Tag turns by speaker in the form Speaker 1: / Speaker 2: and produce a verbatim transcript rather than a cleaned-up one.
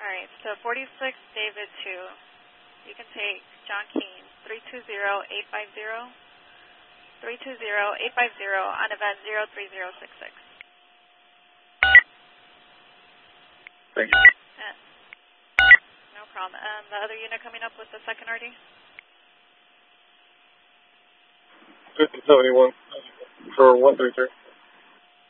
Speaker 1: right, so forty-six David two. You can take John Keene, three two zero, eight five zero, three two zero, eight five zero on event zero three zero six six.
Speaker 2: Thank you.
Speaker 1: Uh, no problem. And the other unit coming up with the second R D?
Speaker 2: fifty seventy-one for one three three.